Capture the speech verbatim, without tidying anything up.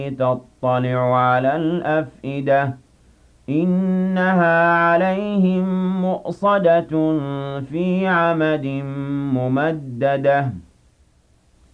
تطلع على الأفئدة إنها عليهم مؤصدة في عمد ممددة